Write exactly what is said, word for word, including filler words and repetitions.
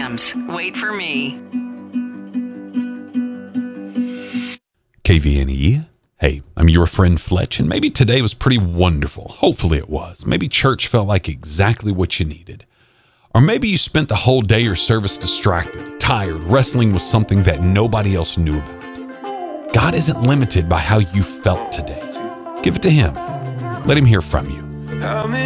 jams. Wait for me. K V N E. Hey, I'm your friend Fletch, and maybe today was pretty wonderful. Hopefully it was. Maybe church felt like exactly what you needed. Or maybe you spent the whole day or service distracted, tired, wrestling with something that nobody else knew about. God isn't limited by how you felt today. Give it to Him. Let Him hear from you.